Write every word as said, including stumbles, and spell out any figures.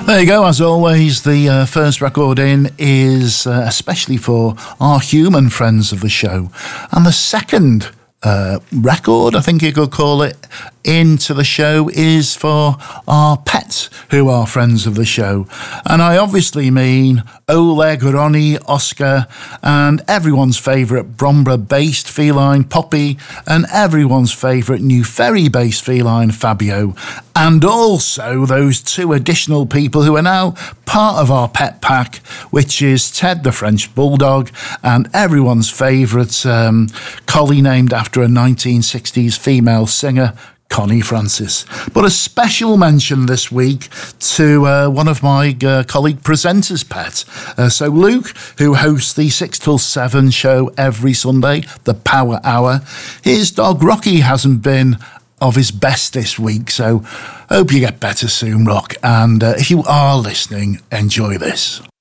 There you go. As always, the uh, first record in is uh, especially for our human friends of the show. And the second uh, record, I think you could call it, into the show is for our pets who are friends of the show. And I obviously mean Oleg, Ronnie, Oscar, and everyone's favourite Bromborough-based feline Poppy, and everyone's favourite New Ferry-based feline Fabio, and also those two additional people who are now part of our pet pack, which is Ted the French Bulldog and everyone's favourite um, collie named after a nineteen sixties female singer, Connie Francis. But a special mention this week to uh, one of my uh, colleague presenters' pets. Uh, so Luke, who hosts the six till seven show every Sunday, the Power Hour, his dog Rocky hasn't been of his best this week, so hope you get better soon, Rock. And uh, if you are listening, enjoy this.